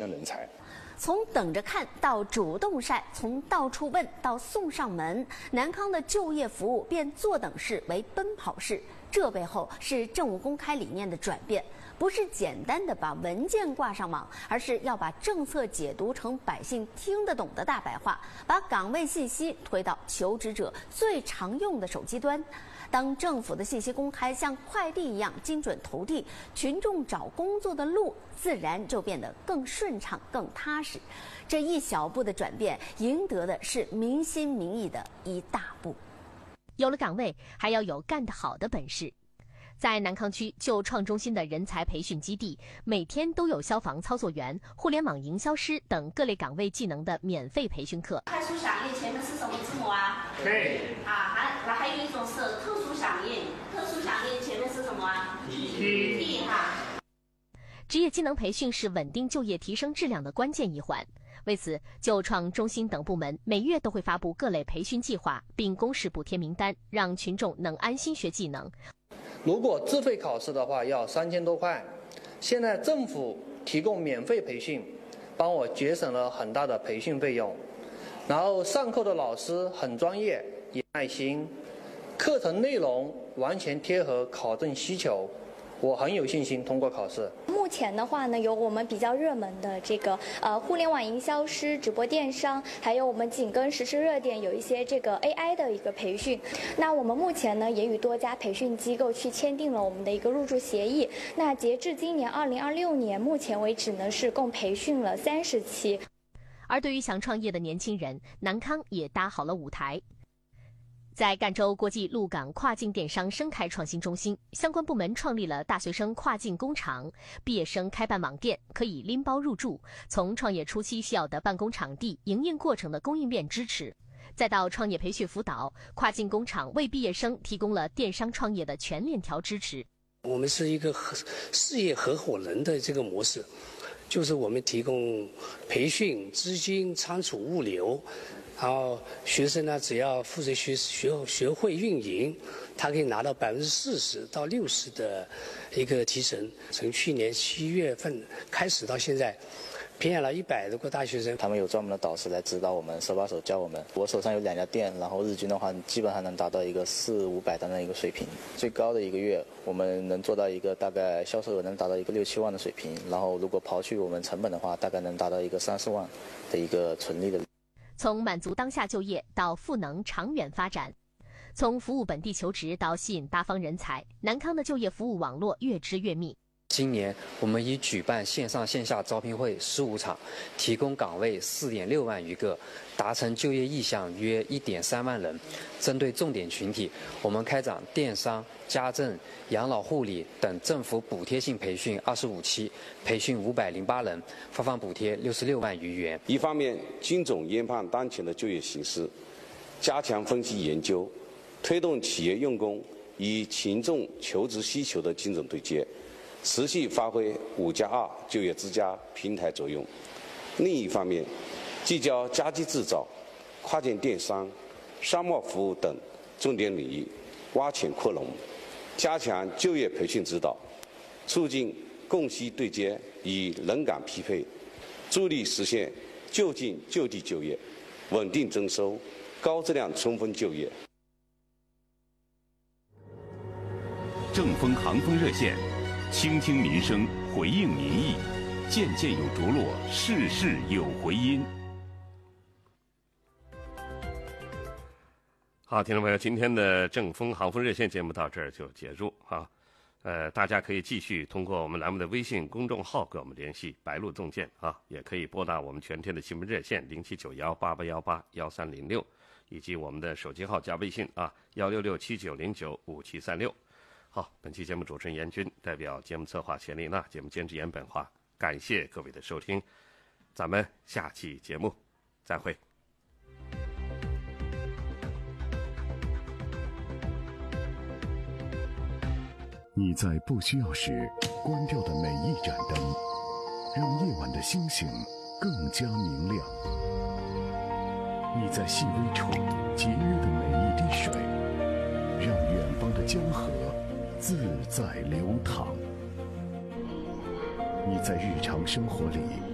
的人才。 从等着看到主动晒，从到处问到送上门，南康的就业服务变坐等式为奔跑式。这背后是政务公开理念的转变，不是简单的把文件挂上网，而是要把政策解读成百姓听得懂的大白话，把岗位信息推到求职者最常用的手机端。当政府的信息公开像快递一样精准投递，群众找工作的路自然就变得更顺畅、更踏实。这一小步的转变，赢得的是民心民意的一大步。 有了岗位，还要有干得好的本事。在南康区就创中心的人才培训基地，每天都有消防操作员、互联网营销师等各类岗位技能的免费培训课。 特殊响应前面是什么字母啊？ 对。 还有一种是特殊响应，特殊响应前面是什么啊？T 哈。 职业技能培训是稳定就业、提升质量的关键一环。为此，就创中心等部门每月都会发布各类培训计划，并公示补贴名单，让群众能安心学技能。 如果自费考试的话要3000多块，现在政府提供免费培训，帮我节省了很大的培训费用。然后上课的老师很专业，也耐心，课程内容完全贴合考证需求，我很有信心通过考试。 目前的话呢，有我们比较热门的这个互联网营销师、直播电商，还有我们紧跟时事热点有一些这个 AI 的一个培训。那我们目前呢也与多家培训机构去签订了我们的一个入驻协议。那截至今年2026年，目前为止呢是共培训了30期。 而对于想创业的年轻人，南康也搭好了舞台。在赣州国际陆港跨境电商深开创新中心，相关部门创立了大学生跨境工厂，毕业生开办网店可以拎包入驻，从创业初期需要的办公场地、营运过程的供应链支持，再到创业培训辅导，跨境工厂为毕业生提供了电商创业的全链条支持。 我们是一个事业合伙人的这个模式，就是我们提供培训、资金、仓储、物流。然后学生呢，只要负责学会运营，他可以拿到40%到60%的一个提成。从去年7月份开始到现在，培养了100多个大学生。 他们有专门的导师来指导我们，手把手教我们。我手上有2家店，然后日均的话，基本上能达到一个400-500的那一个水平。最高的一个月，我们能做到一个大概销售额能达到一个6-7万的水平。然后如果刨去我们成本的话，大概能达到一个30万的一个纯利的。 从满足当下就业到赋能长远发展，从服务本地求职到吸引大方人才，南康的就业服务网络越织越密。 今年我们已举办线上线下招聘会15场，提供岗位4.6万余个，达成就业意向约1.3万人。针对重点群体，我们开展电商、家政、养老护理等政府补贴性培训25期，培训508人，发放补贴66万余元。 一方面，精准研判当前的就业形势，加强分析研究，推动企业用工与群众求职需求的精准对接。持续发挥5+2就业之家平台作用。另一方面，聚焦家居制造、跨境电商、商贸服务等重点领域，挖潜扩容，加强就业培训指导，促进供需对接与人岗匹配，助力实现就近就地就业、稳定增收、高质量充分就业。 正风航风热线。倾听民生，回应民意，件件有着落，事事有回音。 好，听众朋友，今天的正风航风热线节目到这儿就结束啊。大家可以继续通过我们栏目的微信公众号跟我们联系，白鹿洞见啊，也可以拨打我们全天的新闻热线079188181306，以及我们的手机号加微信啊16679095736。好，本期节目主持人严军，代表节目策划钱丽娜，节目监制严本华，感谢各位的收听，咱们下期节目再会。 你在不需要时关掉的每一盏灯，让夜晚的星星更加明亮。你在细微处节约的每一滴水，让远方的江河自在流淌。你在日常生活里